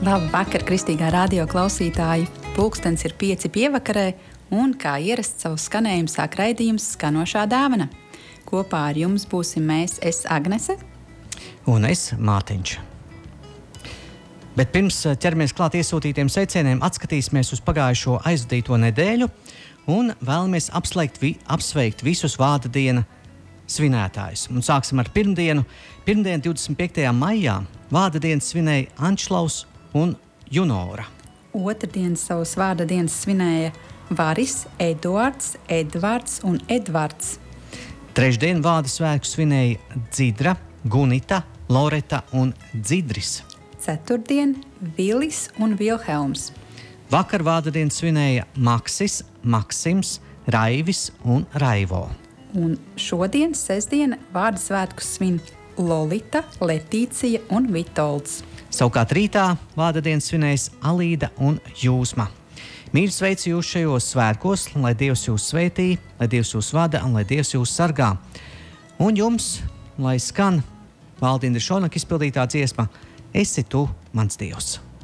Labu vakar, kristīgā radio klausītāji! Pulkstens ir 5 pievakarē, un, kā ierasts, savu skanējumu sāk raidījums Skanošā dāvana. Kopā ar jums būsim mēs, es Agnese. Un es, Mārtiņš. Bet pirms ķeramies klāt iesūtītiem sveicieniem, atskatīsimies uz pagājušo aizvadīto nedēļu un vēlamies apsveikt visus vārda diena svinētājus. Un sāksim ar pirmdienu. Pirmdien, 25. maijā, vārda dienas svinēja Ančlaus un Junora. Otrdien savus vārda dienas svinēja Varis, Eduards, Edvards un Edvards. Trešdien vārda svētku svinēja Dzidra, Gunita, Loreta un Dzidris. Ceturtdien Vilis un Vilhelms. Vakar vārda dienas svinēja Maksis, Maksims, Raivis un Raivo. Un šodien, sestdien, vārda svētkus svin Lolita, Letīcija un Vitolds. Savukārt rītā vārda dienas svinēs Alīda un Jūsma. Mīļi sveicu jūs šajos svētkos, lai Dievs jūs svētī, lai Dievs jūs vada un lai Dievs jūs sargā. Un jums, lai skan Valdinda Šonaka izpildītā dziesma Esi tu, mans Dievs.